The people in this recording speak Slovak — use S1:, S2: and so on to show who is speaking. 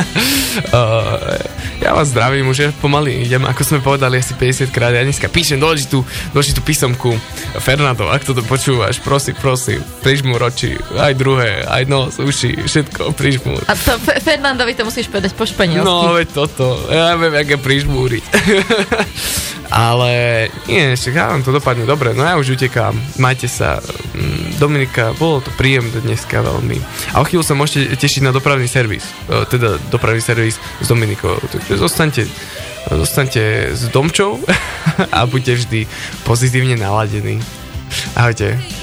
S1: Ja vás zdravím, už pomaly idem, ako sme povedali asi 50 krát. Ja dneska píšem dôležitú písomku. Fernando, ak toto počúvaš, prosím, prižmúr oči, aj druhé, aj nos, uši, všetko prižmúr.
S2: A to Fernandovi to musíš povedať po španielsky.
S1: No, veď toto, ja viem, aké prižmúriť. Ale nie, však to dopadne dobre, no ja už utekám, majte sa. Dominika, bolo to príjemné dneska veľmi. A o chvíľu sa môžete tešiť na dopravný servis, teda dopravný servis s Dominikou. Takže zostaňte s Domčou a buďte vždy pozitívne naladení. Ahojte.